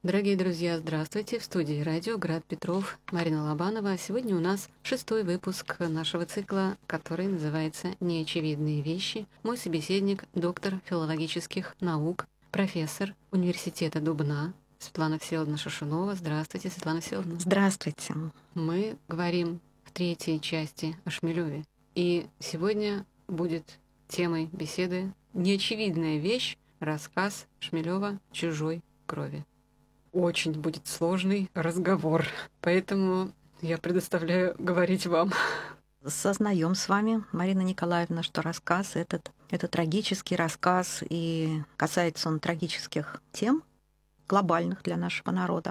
Дорогие друзья, здравствуйте! В студии радио «Град Петров» Марина Лобанова. Сегодня у нас 6-й выпуск нашего цикла, который называется «Неочевидные вещи». Мой собеседник — доктор филологических наук, профессор университета Дубна Светлана Всеволодовна Шушунова. Здравствуйте, Светлана Всеволодовна. Здравствуйте. Мы говорим в третьей части о Шмелеве. И сегодня будет темой беседы неочевидная вещь — рассказ Шмелева «Чужой крови». Очень будет сложный разговор, поэтому я предоставляю говорить вам. Сознаем с вами, Марина Николаевна, что рассказ этот — это трагический рассказ, и касается он трагических тем, глобальных для нашего народа.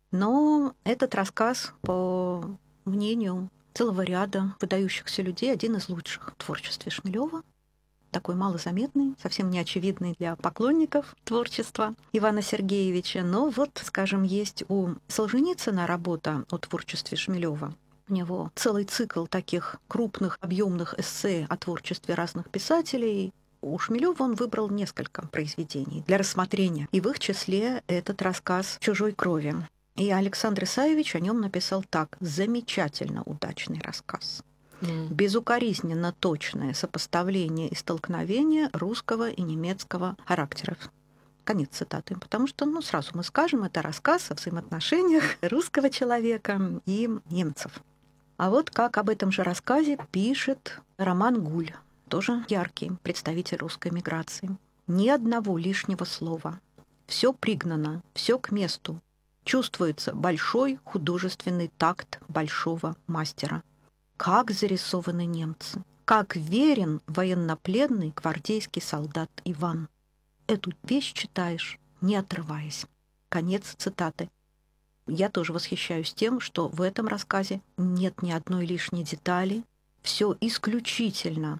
Но этот рассказ, по мнению целого ряда выдающихся людей, один из лучших в творчестве Шмелева. Такой малозаметный, совсем неочевидный для поклонников творчества Ивана Сергеевича. Но вот, скажем, есть у Солженицына работа о творчестве Шмелева. У него целый цикл таких крупных, объемных эссе о творчестве разных писателей. У Шмелева он выбрал несколько произведений для рассмотрения, и в их числе этот рассказ «Чужой крови». И Александр Исаевич о нем написал так: замечательно удачный рассказ. Безукоризненно точное сопоставление и столкновение русского и немецкого характеров. Конец цитаты. Потому что, сразу мы скажем, это рассказ о взаимоотношениях русского человека и немцев. А вот как об этом же рассказе пишет Роман Гуль, тоже яркий представитель русской миграции. Ни одного лишнего слова. Все пригнано, все к месту. Чувствуется большой художественный такт большого мастера. Как зарисованы немцы, как верен военнопленный гвардейский солдат Иван. Эту вещь читаешь, не отрываясь. Конец цитаты. Я тоже восхищаюсь тем, что в этом рассказе нет ни одной лишней детали. Все исключительно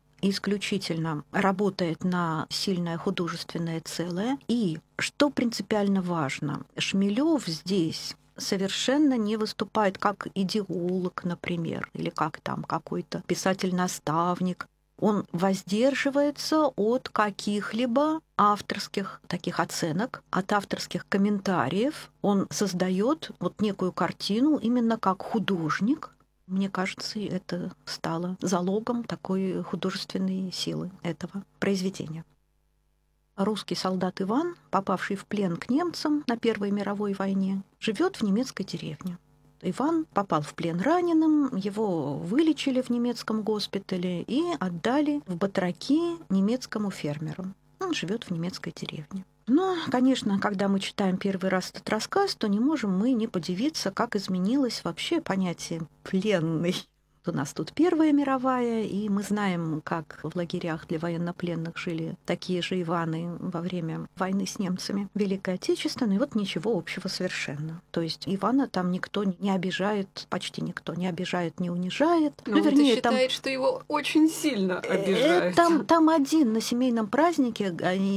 работает на сильное художественное целое. И, что принципиально важно, Шмелев здесь совершенно не выступает как идеолог, например, или как там какой-то писатель-наставник. Он воздерживается от каких-либо авторских таких оценок, от авторских комментариев. Он создает вот некую картину именно как художник. Мне кажется, это стало залогом такой художественной силы этого произведения. Русский солдат Иван, попавший в плен к немцам на Первой мировой войне, живет в немецкой деревне. Иван попал в плен раненым, его вылечили в немецком госпитале и отдали в батраки немецкому фермеру. Он живет в немецкой деревне. Но, конечно, когда мы читаем первый раз этот рассказ, то не можем мы не подивиться, как изменилось вообще понятие «пленный». У нас тут Первая мировая, и мы знаем, как в лагерях для военнопленных жили такие же Иваны во время войны с немцами Великой Отечественной. И вот ничего общего совершенно. То есть Ивана там никто не обижает, почти никто не обижает, не унижает. Но вернее, считает, что его очень сильно обижают. Там один на семейном празднике,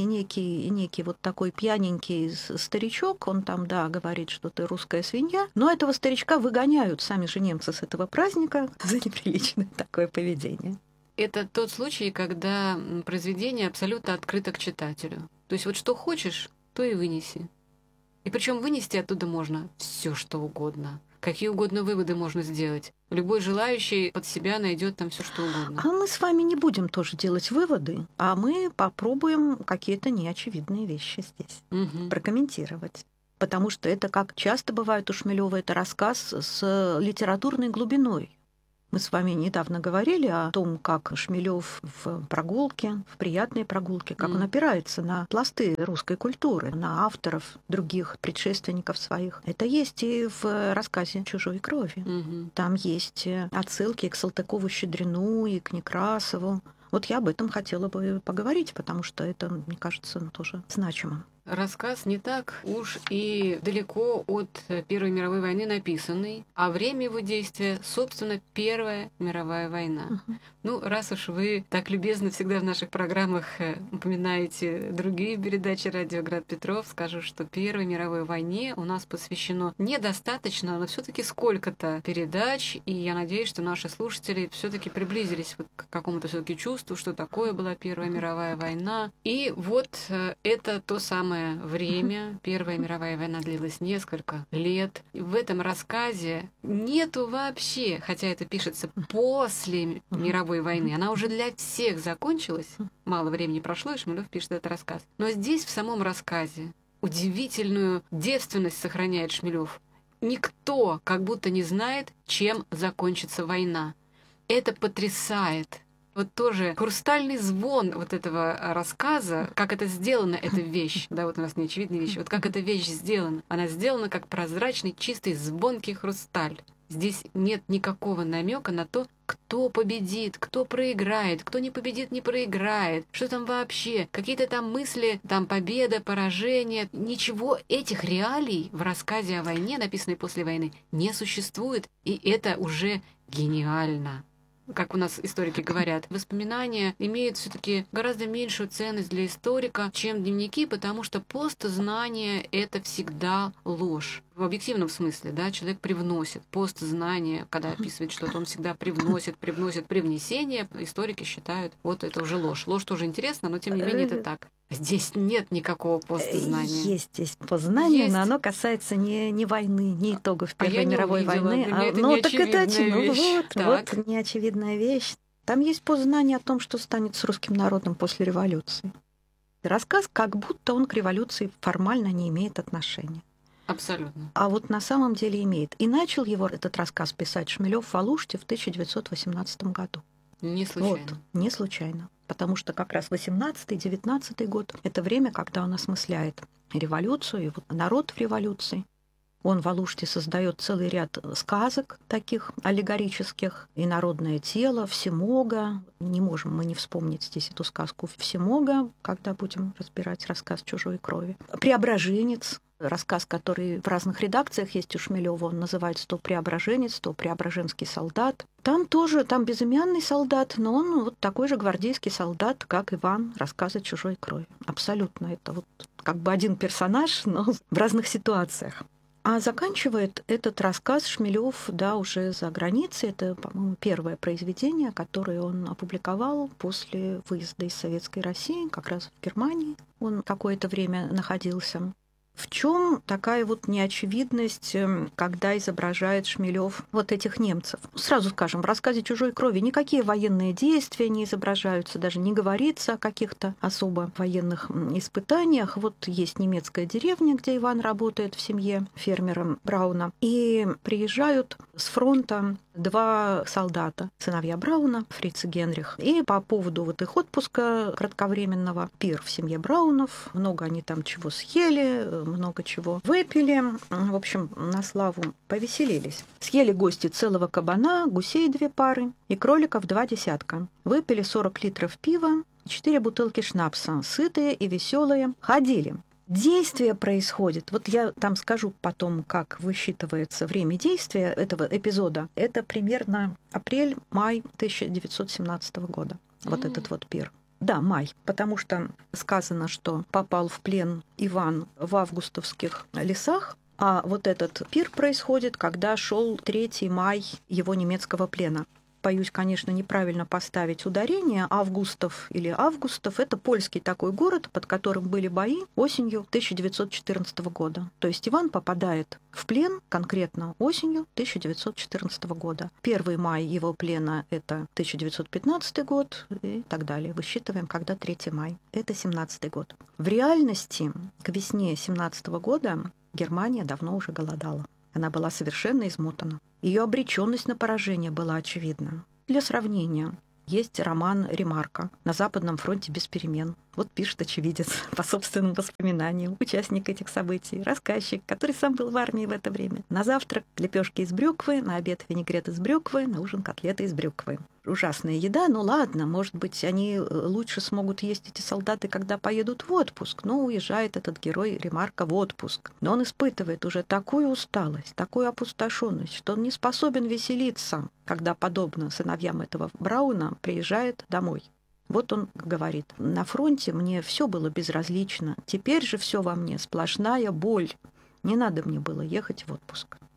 некий вот такой пьяненький старичок, он там, да, говорит, что ты русская свинья, но этого старичка выгоняют сами же немцы с этого праздника за неприличное такое поведение. Это тот случай, когда произведение абсолютно открыто к читателю. То есть вот что хочешь, то и вынеси. И причем вынести оттуда можно все что угодно. Какие угодно выводы можно сделать. Любой желающий под себя найдет там все что угодно. А мы с вами не будем тоже делать выводы, а мы попробуем какие-то неочевидные вещи здесь прокомментировать. Потому что это, как часто бывает у Шмелева, это рассказ с литературной глубиной. Мы с вами недавно говорили о том, как Шмелев в прогулке, в приятной прогулке, как он опирается на пласты русской культуры, на авторов других предшественников своих. Это есть и в рассказе «Чужой крови». Там есть отсылки к Салтыкову-Щедрину и к Некрасову. Вот я об этом хотела бы поговорить, потому что это, мне кажется, тоже значимо. Рассказ не так уж и далеко от Первой мировой войны написанный, а время его действия, собственно, Первая мировая война. Ну, раз уж вы так любезно всегда в наших программах упоминаете другие передачи «Радио Град Петров», скажу, что Первой мировой войне у нас посвящено недостаточно, но все-таки сколько-то передач, и я надеюсь, что наши слушатели все-таки приблизились вот к какому-то все-таки чувству, что такое была Первая мировая война. И вот это то самое длительное время. Первая мировая война длилась несколько лет. И в этом рассказе нету вообще, хотя это пишется после мировой войны, она уже для всех закончилась. Мало времени прошло, и Шмелев пишет этот рассказ. Но здесь, в самом рассказе, удивительную девственность сохраняет Шмелев. Никто как будто не знает, чем закончится война. Это потрясает. Вот тоже хрустальный звон вот этого рассказа, как это сделано, эта вещь, да, вот у нас неочевидные вещи, вот как эта вещь сделана. Она сделана как прозрачный, чистый, звонкий хрусталь. Здесь нет никакого намека на то, кто победит, кто проиграет, кто не победит, не проиграет, что там вообще, какие-то там мысли, там победа, поражение. Ничего этих реалий в рассказе о войне, написанной после войны, не существует, и это уже гениально. Как у нас историки говорят, воспоминания имеют все-таки гораздо меньшую ценность для историка, чем дневники, потому что постзнание — это всегда ложь. В объективном смысле, да, человек привносит постзнание, когда описывает что-то, он всегда привносит привнесение. Историки считают, вот это уже ложь. Ложь тоже интересна, но тем не менее это так. Здесь нет никакого постзнания. Есть постзнание, но оно касается не войны, не итогов Первой мировой войны. Ну, так это вот неочевидная вещь. Там есть постзнание о том, что станет с русским народом после революции. Рассказ, как будто он к революции формально не имеет отношения. Абсолютно. А вот на самом деле имеет. И начал его, этот рассказ, писать Шмелев в Алуште в 1918 году. Не случайно. Вот, не случайно. Потому что как раз 18-19 год — это время, когда он осмысляет революцию, и вот народ в революции. Он в Алуште создает целый ряд сказок таких аллегорических. И «Народное тело», «Всемога». Не можем мы не вспомнить здесь эту сказку «Всемога», когда будем разбирать рассказ «Чужой крови». «Преображенец». Рассказ, который в разных редакциях есть у Шмелева, он называется то «Преображенец», то «Преображенский солдат». Там тоже, там безымянный солдат, но он вот такой же гвардейский солдат, как Иван, рассказы «Чужой крови». Абсолютно. Это вот как бы один персонаж, но в разных ситуациях. А заканчивает этот рассказ Шмелев, да, уже за границей. Это, по-моему, первое произведение, которое он опубликовал после выезда из Советской России, как раз в Германии. Он какое-то время находился. В чем такая вот неочевидность, когда изображает Шмелев вот этих немцев? Сразу скажем, в рассказе «Чужой крови» никакие военные действия не изображаются, даже не говорится о каких-то особо военных испытаниях. Вот есть немецкая деревня, где Иван работает в семье фермера Брауна, и приезжают с фронта два солдата, сыновья Брауна, Фриц и Генрих. И по поводу вот их отпуска кратковременного, пир в семье Браунов, много они там чего съели, много чего выпили. В общем, на славу повеселились. Съели гости целого кабана, гусей 2 пары и кроликов 2 десятка. Выпили 40 литров пива, 4 бутылки шнапса. Сытые и веселые ходили. Действие происходит, вот я там скажу потом, как высчитывается время действия этого эпизода. Это примерно апрель-май 1917 года. Вот этот вот пир. Да, май, потому что сказано, что попал в плен Иван в августовских лесах, а вот этот пир происходит, когда шел 3 май его немецкого плена. Боюсь, конечно, неправильно поставить ударение. Августов или Августов — это польский такой город, под которым были бои осенью 1914 года. То есть Иван попадает в плен конкретно осенью 1914 года. 1 май его плена — это 1915 год и так далее. Высчитываем, когда 3 май. Это 17 год. В реальности к весне 17 года Германия давно уже голодала. Она была совершенно измотана. Ее обреченность на поражение была очевидна. Для сравнения, есть роман Ремарка «На Западном фронте без перемен». Вот пишет очевидец по собственным воспоминаниям, участник этих событий, рассказчик, который сам был в армии в это время. На завтрак лепешки из брюквы, на обед винегрет из брюквы, на ужин котлеты из брюквы. Ужасная еда, ну ладно, может быть, они лучше смогут есть, эти солдаты, когда поедут в отпуск. Но уезжает этот герой Ремарка в отпуск. Но он испытывает уже такую усталость, такую опустошенность, что он не способен веселиться, когда, подобно сыновьям этого Брауна, приезжает домой. Вот он говорит: на фронте мне все было безразлично, теперь же все во мне сплошная боль. Не надо мне было ехать в отпуск.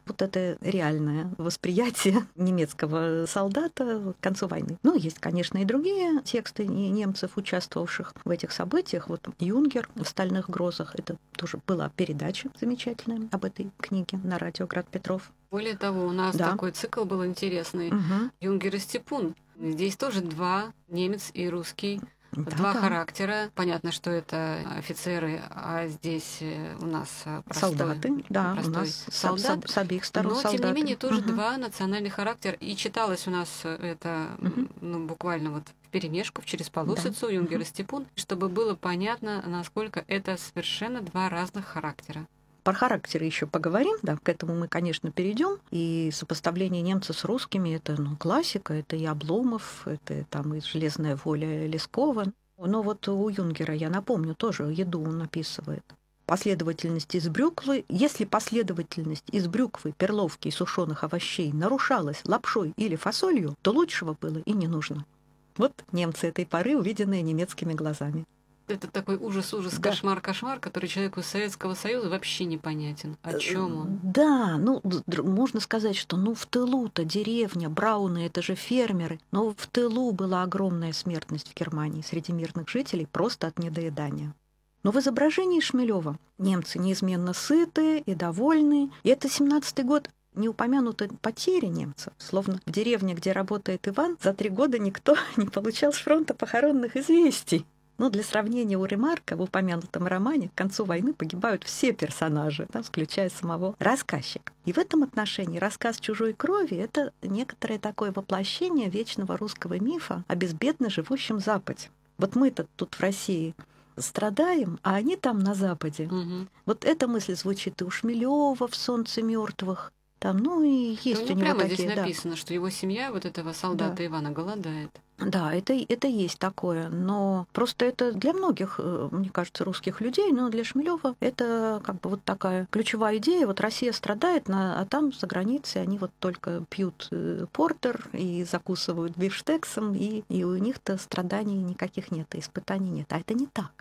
Вот это реальное восприятие немецкого солдата к концу войны. Ну, есть, конечно, и другие тексты немцев, участвовавших в этих событиях. Вот «Юнгер» в «Стальных грозах». Это тоже была передача замечательная об этой книге на радио «Град Петров». Более того, у нас такой цикл был интересный. «Юнгер и Степун». Здесь тоже два, немец и русский. Два характера. Понятно, что это офицеры, а здесь у нас солдаты. Да, у нас солдат. С обеих сторон но, солдаты. Тем не менее, тоже два национальных характера. И читалось у нас это буквально вот вперемешку, через полосицу, Юнгер и Степун, чтобы было понятно, насколько это совершенно два разных характера. Про характеры еще поговорим, да, к этому мы, конечно, перейдем. И сопоставление немца с русскими это классика, это и Обломов, это там и «Железная воля» Лескова. Но вот у Юнгера, я напомню, тоже еду он описывает. Последовательность из брюквы. Если последовательность из брюквы, перловки и сушеных овощей нарушалась лапшой или фасолью, то лучшего было и не нужно. Вот немцы этой поры, увиденные немецкими глазами. Это такой ужас-ужас, да. Кошмар-кошмар, который человеку из Советского Союза вообще непонятен. О чем он? Да, можно сказать, что в тылу-то деревня, брауны, это же фермеры. Но в тылу была огромная смертность в Германии среди мирных жителей просто от недоедания. Но в изображении Шмелева немцы неизменно сыты и довольны. И это 17-й год. Не упомянуты потери немцев. Словно в деревне, где работает Иван, за 3 года никто не получал с фронта похоронных известий. Но для сравнения, у Ремарка в упомянутом романе к концу войны погибают все персонажи, включая самого рассказчика. И в этом отношении рассказ «Чужой крови» — это некоторое такое воплощение вечного русского мифа о безбедно живущем Западе. Вот мы-то тут в России страдаем, а они там на Западе. Угу. Вот эта мысль звучит и у Шмелева в «Солнце мертвых». Там, и есть у него прямо такие, здесь написано, что его семья, вот этого солдата Ивана, голодает. Да, это есть такое, но просто это для многих, мне кажется, русских людей, но для Шмелева это вот такая ключевая идея. Вот Россия страдает, а там за границей они вот только пьют портер и закусывают бифштексом, и у них-то страданий никаких нет, и испытаний нет. А это не так.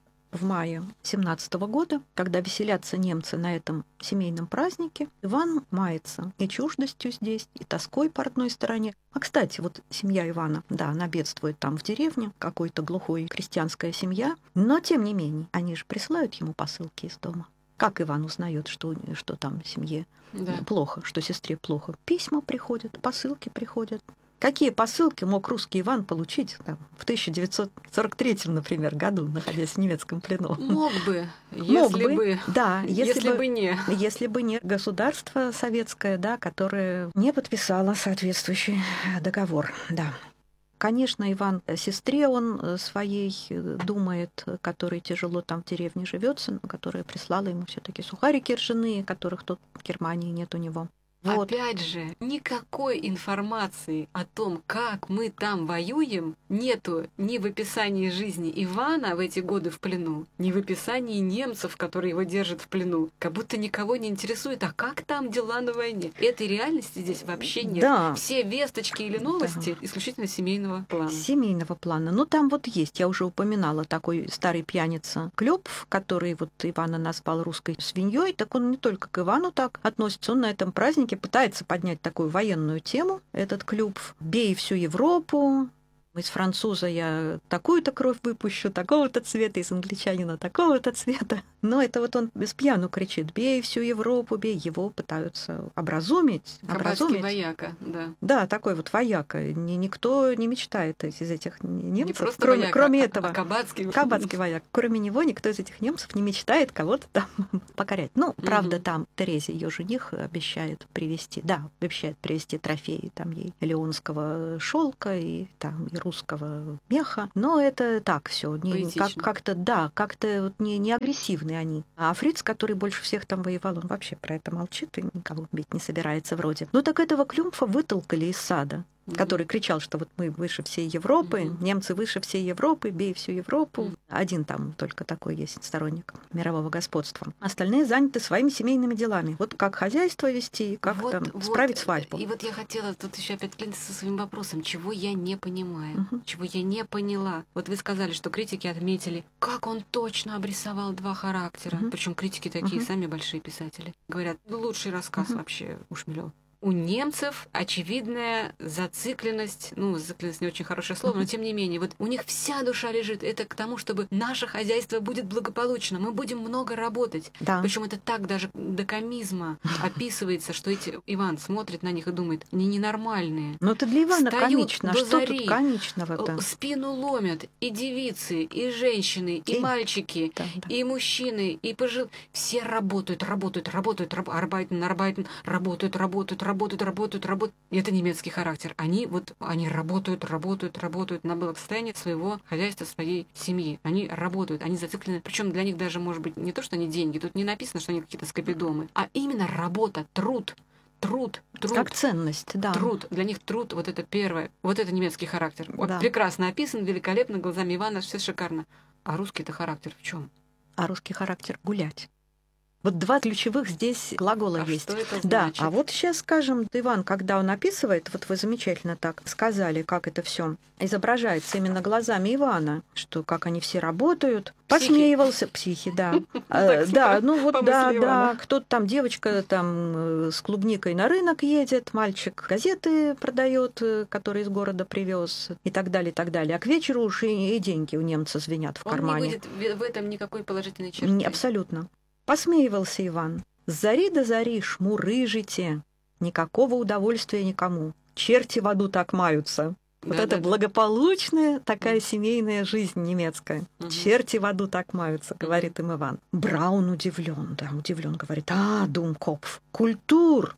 В мае 17 года, когда веселятся немцы на этом семейном празднике, Иван мается и чуждостью здесь, и тоской по родной стороне. А, кстати, вот семья Ивана, да, она бедствует там в деревне, какой-то глухой крестьянская семья, но, тем не менее, они же присылают ему посылки из дома. Как Иван узнает, что там в семье плохо, что сестре плохо? Письма приходят, посылки приходят. Какие посылки мог русский Иван получить в 1943, например, году, находясь в немецком плену? Мог бы, если бы. Да, если бы не государство советское, да, которое не подписало соответствующий договор. Да. Конечно, Иван о сестре он своей думает, которой тяжело там в деревне живется, которая прислала ему все-таки сухарики ржаные, которых тут в Германии нет у него. Вот. Опять же, никакой информации о том, как мы там воюем, нету ни в описании жизни Ивана в эти годы в плену, ни в описании немцев, которые его держат в плену. Как будто никого не интересует, а как там дела на войне. Этой реальности здесь вообще нет. Да. Все весточки или новости исключительно семейного плана. Семейного плана. Ну, там вот есть, я уже упоминала, такой старый пьяница Клёпов, который вот Ивана назвал русской свиньей. Так он не только к Ивану так относится, он на этом празднике пытается поднять такую военную тему, этот Клюбов. «Бей всю Европу», из француза я такую-то кровь выпущу, такого-то цвета, из англичанина такого-то цвета. Но это вот он без пьяну кричит: «Бей всю Европу, бей». Его пытаются образумить. Кабацкий вояка, да. Да, такой вот вояка. Никто не мечтает из этих немцев, не кроме этого. Кабацкий вояк. Кроме него никто из этих немцев не мечтает кого-то там покорять. Ну, правда, там Терезе, ее жених, обещает привезти трофеи там ей леонского шелка и там и русского меха, но это так все, как-то не агрессивные они. А Фриц, который больше всех там воевал, он вообще про это молчит и никого бить не собирается вроде. Ну так этого Клюмфа вытолкали из сада. который кричал, что вот мы выше всей Европы, немцы выше всей Европы, бей всю Европу. Один там только такой есть сторонник мирового господства. Остальные заняты своими семейными делами. Вот как хозяйство вести, как там справить свадьбу. И вот я хотела тут еще опять клиниться со своим вопросом, чего я не понимаю, чего я не поняла. Вот вы сказали, что критики отметили, как он точно обрисовал два характера. Причем критики такие сами большие писатели. Говорят, лучший рассказ вообще у Шмелёва. У немцев очевидная зацикленность, зацикленность не очень хорошее слово, но тем не менее, вот у них вся душа лежит, это к тому, чтобы наше хозяйство будет благополучно, мы будем много работать. Да. Причем это так даже до комизма описывается, что Иван смотрит на них и думает, они ненормальные. Но это для Ивана комично, что зари, тут комичного-то? Спину ломят и девицы, и женщины, и мальчики, и мужчины, и все работают, работают. И это немецкий характер. Они работают на благосостояние своего хозяйства, своей семьи. Они работают, они зациклены. Причем для них даже, может быть, не то, что они деньги, тут не написано, что они какие-то скопидомы, а именно работа, труд. Как ценность, да. Труд. Для них труд, вот это первое, вот это немецкий характер. Вот прекрасно описан, великолепно, глазами Ивана, все шикарно. А русский-то характер в чем? А русский характер — гулять. Вот два ключевых здесь глагола есть. Что это значит? Да, а вот сейчас скажем, Иван, когда он описывает, вот вы замечательно так сказали, как это все изображается именно глазами Ивана, что как они все работают, посмеивался, психи, да. Да, кто-то там, девочка там с клубникой на рынок едет, мальчик газеты продает, которые из города привез, и так далее, и так далее. А к вечеру уж и деньги у немца звенят в кармане. Он не видит в этом никакой положительной черты. Абсолютно. Посмеивался Иван. С зари до зари шмурыжите. Никакого удовольствия никому. Черти в аду так маются. Вот это благополучная такая семейная жизнь немецкая. Черти в аду так маются, говорит им Иван. Браун удивлен, говорит, думкопф, культур.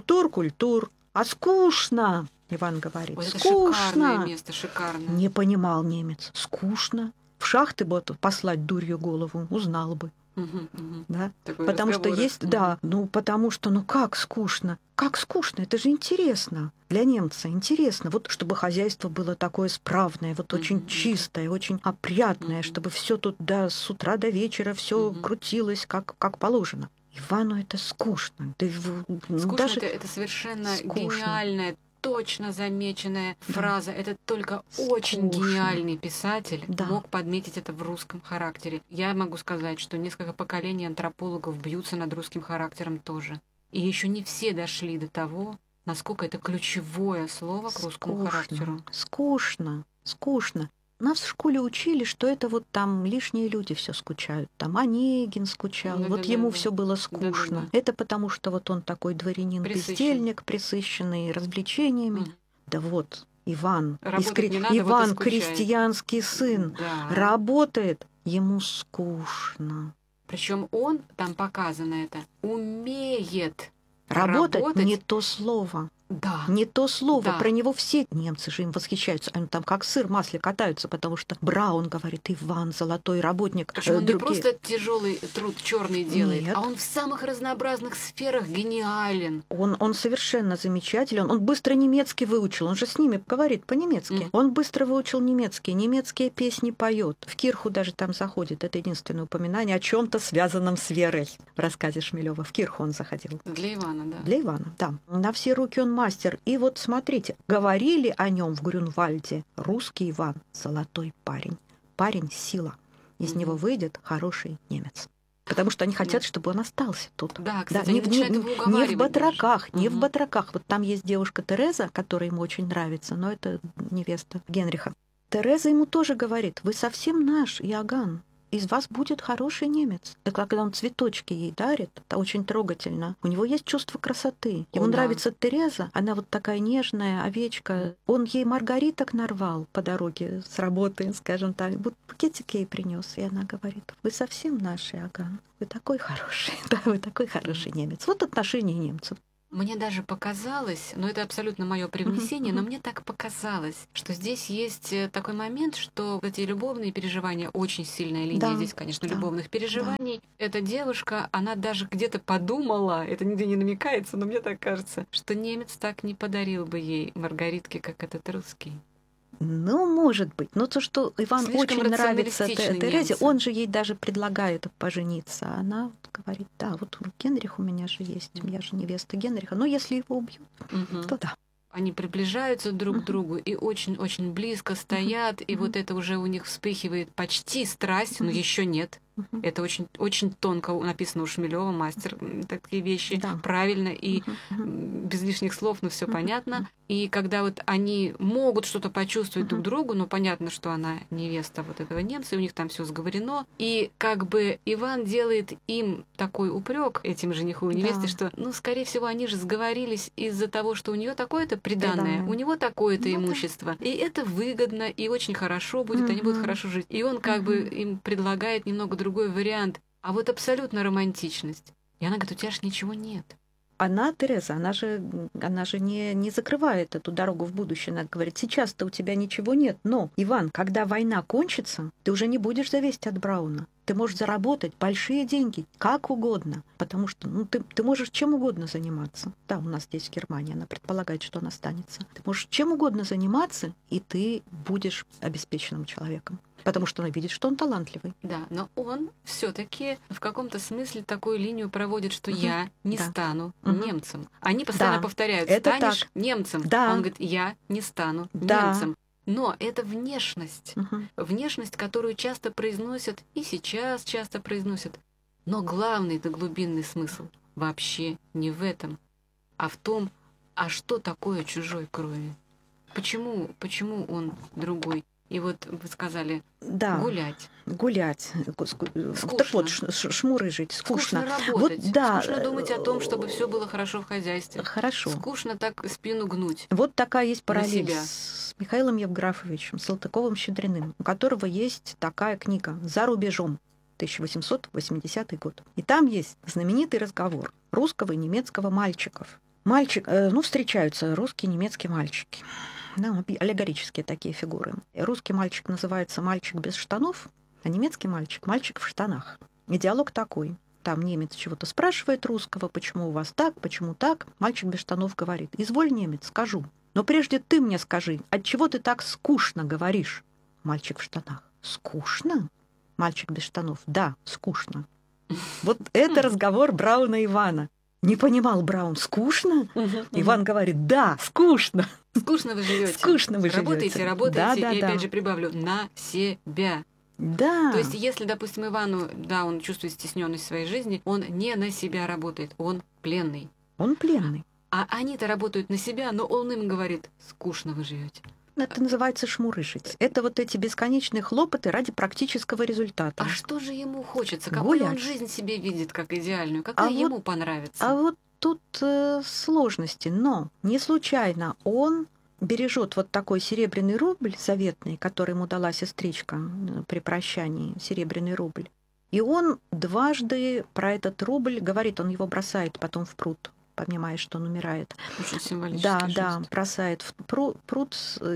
А скучно, Иван говорит, вот скучно. Это шикарное место, шикарно. Не понимал немец, скучно. В шахты бы послать дурью голову, узнал бы. Да? Потому что есть, потому что, как скучно. Как скучно, это же интересно. Для немца интересно. Вот чтобы хозяйство было такое справное, вот очень чистое, очень опрятное, чтобы все тут с утра до вечера все крутилось как положено. Ивану это скучно. Скучно даже это совершенно гениальное, точно замеченная фраза. Это только очень гениальный писатель мог подметить это в русском характере. Я могу сказать, что несколько поколений антропологов бьются над русским характером тоже. И еще не все дошли до того, насколько это ключевое слово к русскому характеру. Скучно. Нас в школе учили, что это вот там лишние люди все скучают. Там Онегин скучал, ему все было скучно. Это потому, что вот он такой дворянин-бездельник, присыщенный развлечениями. Иван, Иван крестьянский сын, работает, ему скучно. Причем он, там показано это, умеет работать. Не то слово. Да. Не то слово. Про него все немцы же им восхищаются. Они там как сыр в масле катаются, потому что Браун говорит, Иван, золотой работник. Причем он не просто тяжелый труд черный делает, а он в самых разнообразных сферах гениален. Он совершенно замечателен. Он быстро немецкий выучил. Он же с ними говорит по-немецки. Он быстро выучил немецкий. Немецкие песни поет. В кирху даже там заходит. Это единственное упоминание о чем-то связанном с верой в рассказе Шмелева. В кирху он заходил. Для Ивана, да. Для Ивана, да. На все руки он мастер. И вот смотрите, говорили о нем в Грюнвальде: русский Иван, золотой парень. Парень — сила. Из него выйдет хороший немец. Потому что они хотят, чтобы он остался тут. Да, кстати, они начинают его уговаривать. Не в батраках, не в батраках. Вот там есть девушка Тереза, которая ему очень нравится, но это невеста Генриха. Тереза ему тоже говорит: вы совсем наш, Иоганн. Из вас будет хороший немец. И когда он цветочки ей дарит, это очень трогательно. У него есть чувство красоты. Ему нравится Тереза, она вот такая нежная овечка. Он ей маргариток нарвал по дороге с работы, скажем так. Вот букетик ей принес, и она говорит: вы совсем наш, Иоганн. Вы такой хороший, вы такой хороший немец. Вот отношение немцев. Мне даже показалось, но это абсолютно мое привнесение, но мне так показалось, что здесь есть такой момент, что эти любовные переживания, очень сильная линия Да, здесь, конечно, да, любовных да. переживаний. Эта девушка, она даже где-то подумала, это нигде не намекается, но мне так кажется, что немец так не подарил бы ей Маргаритки, как этот русский. Ну, может быть. Но то, что Иван Слишком очень нравится рационалистичны Терезе, немцы. он же ей даже предлагает пожениться. А она вот говорит, да, вот Генрих у меня же есть, я же невеста Генриха. Но если его убьют, то да. Они приближаются друг к другу и очень-очень близко стоят, и вот это уже у них вспыхивает почти страсть, но еще нет. Это очень тонко написано у Шмелева, мастер такие вещи, Да. правильно и без лишних слов, но все понятно. И когда вот они могут что-то почувствовать друг другу, но понятно, что она невеста вот этого немца, и у них там все сговорено, и как бы Иван делает им такой упрек этим жениху и невесте, что, ну, скорее всего, они же сговорились из-за того, что у нее такое-то приданное, у него такое-то имущество, и это выгодно и очень хорошо будет, они будут хорошо жить. И он как бы им предлагает немного другой вариант, а вот абсолютно романтичность. И она говорит, у тебя ж ничего нет. Она, Тереза, она же не закрывает эту дорогу в будущее. Она говорит, сейчас-то у тебя ничего нет, но, Иван, когда война кончится, ты уже не будешь зависеть от Брауна. Ты можешь заработать большие деньги, как угодно, потому что ты можешь чем угодно заниматься. Да, у нас здесь в Германии, она предполагает, что он останется. Ты можешь чем угодно заниматься, и ты будешь обеспеченным человеком. Потому что она видит, что он талантливый. Да, но он все-таки в каком-то смысле такую линию проводит, что я не стану немцем. Они постоянно повторяют, станешь немцем. Да. Он говорит, я не стану немцем. Но это внешность. Внешность, которую часто произносят, и сейчас часто произносят. Но главный-то глубинный смысл вообще не в этом, а в том, а что такое чужой крови? Почему он другой? И вот вы сказали, гулять. Гулять. Скучно. Так вот, шмуры жить. Скучно. Работать. Вот, да. Скучно думать о том, чтобы все было хорошо в хозяйстве. Хорошо. Скучно так спину гнуть. Вот такая есть параллель с Михаилом Евграфовичем Салтыковым-Щедриным, у которого есть такая книга «За рубежом», 1880 год. И там есть знаменитый разговор русского и немецкого мальчиков. Встречаются русские и немецкие мальчики. Да, аллегорические такие фигуры. Русский мальчик называется «мальчик без штанов», а немецкий мальчик «мальчик в штанах». И диалог такой. Там немец чего-то спрашивает русского, почему у вас так, почему так. Мальчик без штанов говорит, изволь, немец, скажу. Но прежде ты мне скажи, отчего ты так скучно говоришь? Мальчик в штанах. Скучно? Мальчик без штанов. Да, скучно. Вот это разговор Брауна и Ивана. Не понимал Браун, скучно? Иван говорит, да, скучно. Скучно вы живете. Скучно вы живете. Работаете, и опять же прибавлю, на себя. Да. То есть, если, допустим, Ивану, да, он чувствует стесненность в своей жизни, он не на себя работает, он пленный. Он пленный. А они-то работают на себя, но он им говорит, скучно вы живете. Это называется шмурыжить. Это вот эти бесконечные хлопоты ради практического результата. А что же ему хочется? Какую он жизнь себе видит как идеальную? Какая ему понравится? А вот тут сложности. Но не случайно он бережет вот такой серебряный рубль заветный, который ему дала сестричка при прощании, серебряный рубль. И он дважды про этот рубль говорит, он его бросает потом в пруд, понимая, что он умирает. Очень символический жест. Да, бросает в пруд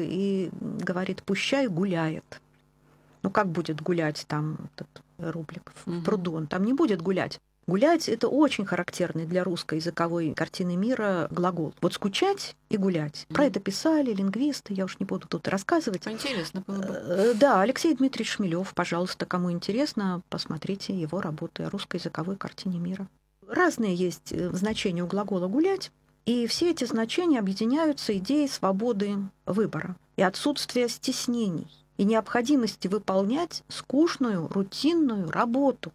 и говорит, пущай гуляет. Ну как будет гулять там этот рублик в пруду? Он там не будет гулять. Гулять — это очень характерный для русскоязыковой картины мира глагол. Вот скучать и гулять. Про это писали лингвисты, я уж не буду тут рассказывать. Интересно было бы. Да, Алексей Дмитриевич Шмелев, пожалуйста, кому интересно, посмотрите его работы о русскоязыковой картине мира. Разные есть значения у глагола «гулять», и все эти значения объединяются идеей свободы выбора и отсутствия стеснений, и необходимости выполнять скучную, рутинную работу.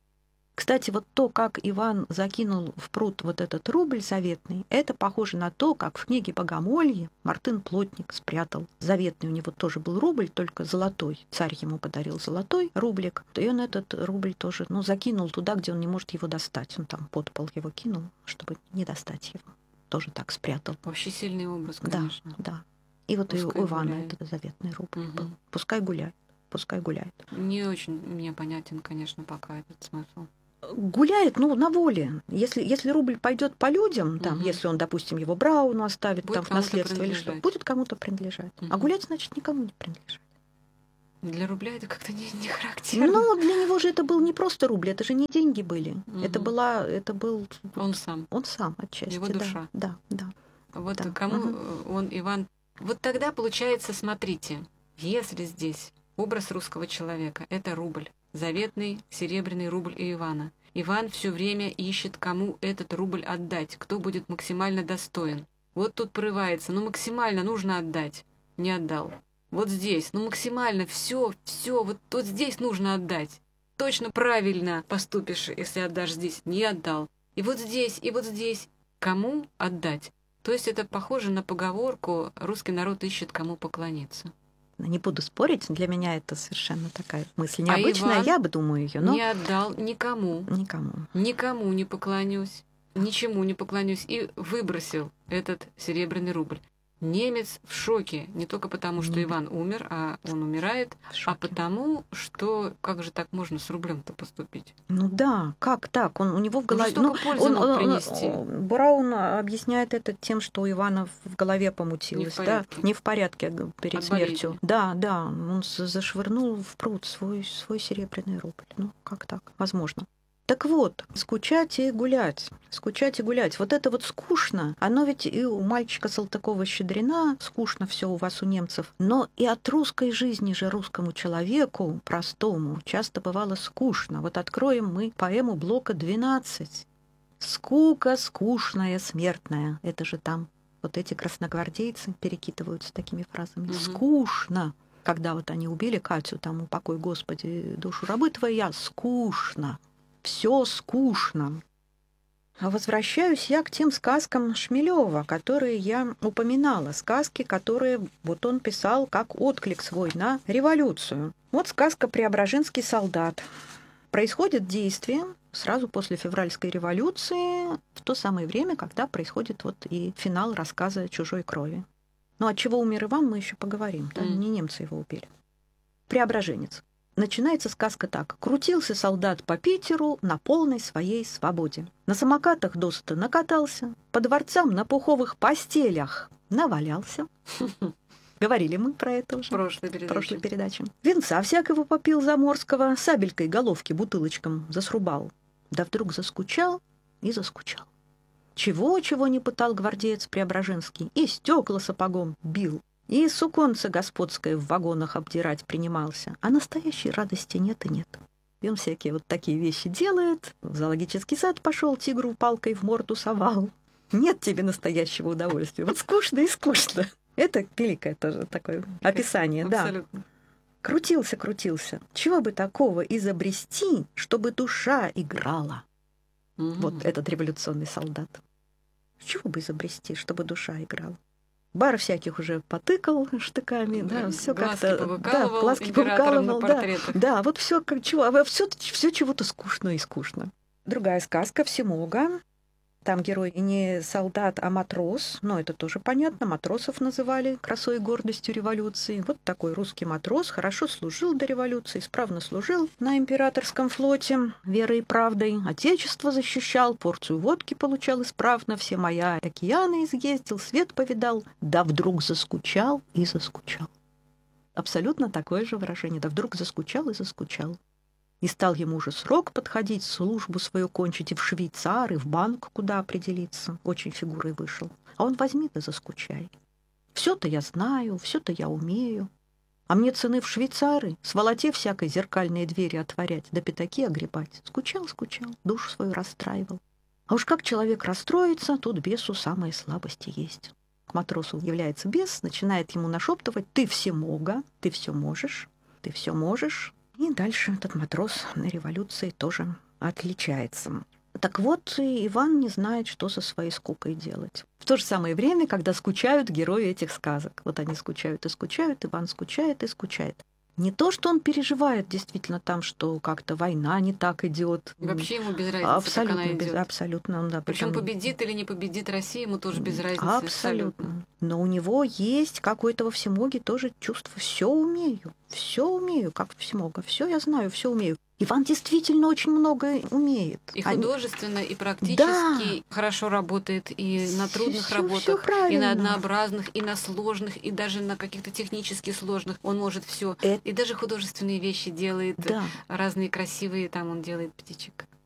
Кстати, вот то, как Иван закинул в пруд вот этот рубль заветный, это похоже на то, как в книге «Богомолье» Мартын Плотник спрятал. Заветный у него тоже был рубль, только золотой. Царь ему подарил золотой рублик, и он этот рубль тоже закинул туда, где он не может его достать. Он там под пол его кинул, чтобы не достать его. Тоже так спрятал. Вообще сильный образ, конечно. Да. И вот пускай у Ивана гуляет. Это заветный рубль был. Пускай гуляет. Пускай гуляет. Не очень мне понятен, конечно, пока этот смысл. гуляет, ну, на воле. Если рубль пойдет по людям, там, если он, допустим, его Брауну оставит будет там в наследство или что, будет кому-то принадлежать. А гулять, значит, никому не принадлежать. Для рубля это как-то не характерно. Ну, для него же это был не просто рубль, это же не деньги были. Это был... Он сам. Он сам отчасти. Его душа. Да. Вот да. кому он, Иван... Вот тогда, получается, смотрите, если здесь образ русского человека — это рубль, заветный серебряный рубль Ивана. Иван все время ищет, кому этот рубль отдать, кто будет максимально достоин. Вот тут порывается, максимально нужно отдать. Не отдал. Вот здесь, максимально все, вот тут здесь нужно отдать. Точно правильно поступишь, если отдашь здесь. Не отдал. И вот здесь. Кому отдать? То есть это похоже на поговорку «русский народ ищет, кому поклониться». Не буду спорить, для меня это совершенно такая мысль необычная, Иван я бы думаю ее, но... не отдал никому. Никому не поклонюсь, ничему не поклонюсь. И выбросил этот серебряный рубль. Немец в шоке, не только потому, что Иван умер, а он умирает, а потому, что как же так можно с рублем-то поступить? Ну да, как так? У него в голове... Он пользу мог принести. Браун объясняет это тем, что у Ивана в голове помутилось. Не в порядке перед смертью. Да, он зашвырнул в пруд свой серебряный рубль. Ну, как так? Возможно. Так вот, скучать и гулять. Вот это вот скучно. Оно ведь и у мальчика Салтыкова-Щедрина скучно все у вас, у немцев. Но и от русской жизни же русскому человеку, простому, часто бывало скучно. Вот откроем мы поэму Блока 12. «Скука скучная, смертная». Это же там вот эти красногвардейцы перекидываются такими фразами. «Скучно». Когда вот они убили Катю, там, упокой Господи душу рабы твоя, скучно. Все скучно. А возвращаюсь я к тем сказкам Шмелева, которые я упоминала. Сказки, которые вот он писал как отклик свой на революцию. Вот сказка «Преображенский солдат». Происходит действие сразу после февральской революции, в то самое время, когда происходит вот и финал рассказа «Чужой крови». Но от чего умер Иван, мы еще поговорим. Да? Не немцы его убили. Преображенец. Начинается сказка так. «Крутился солдат по Питеру на полной своей свободе. На самокатах досыта накатался, по дворцам на пуховых постелях навалялся». Говорили мы про это уже. Прошлой передаче. Винца всякого попил заморского, сабелькой головки бутылочком засрубал. Да вдруг заскучал и заскучал. Чего не пытал гвардеец Преображенский, и стекла сапогом бил. И суконце господское в вагонах обдирать принимался, а настоящей радости нет и нет. И он всякие вот такие вещи делает, в зоологический сад пошел, тигру палкой в морду совал. Нет тебе настоящего удовольствия, вот скучно и скучно. Это великое тоже такое описание, абсолютно. Да. Крутился. Чего бы такого изобрести, чтобы душа играла? Вот этот революционный солдат. Чего бы изобрести, чтобы душа играла? Бар всяких уже потыкал штыками, да, все как-то, глазки повыкалывал, да, вот все как чего, а все чего-то скучно и скучно. Другая сказка «Всемога». Там герой не солдат, а матрос, но это тоже понятно, матросов называли красой и гордостью революции. Вот такой русский матрос, хорошо служил до революции, исправно служил на императорском флоте верой и правдой, отечество защищал, порцию водки получал исправно, все моря и океаны изъездил, свет повидал, да вдруг заскучал и заскучал. Абсолютно такое же выражение, да вдруг заскучал и заскучал. И стал ему уже срок подходить, службу свою кончить и в Швейцар, и в банк куда определиться. Очень фигурой вышел. А он возьми да заскучай. Все-то я знаю, все-то я умею. А мне цены в Швейцары, сволоте всякой зеркальные двери отворять, да пятаки огребать. Скучал, душу свою расстраивал. А уж как человек расстроится, тут бесу самые слабости есть. К матросу является бес, начинает ему нашептывать: «Ты всемога, ты все можешь, ты все можешь». И дальше этот матрос на революции тоже отличается. Так вот, Иван не знает, что со своей скукой делать. В то же самое время, когда скучают герои этих сказок. Вот они скучают и скучают, Иван скучает и скучает. Не то, что он переживает действительно там, что как-то война не так идет. Вообще ему без разницы, абсолютно, как она идет. Абсолютно, да. Причем победит или не победит Россия, ему тоже без разницы. Абсолютно. Но у него есть какое-то во всемоге тоже чувство: все умею, как всемога, все я знаю, все умею. Иван действительно очень много умеет. И художественно, и практически хорошо работает, и на трудных работах, и на однообразных, и на сложных, и даже на каких-то технически сложных. Он может все. И даже художественные вещи делает, разные красивые, там он делает птичек.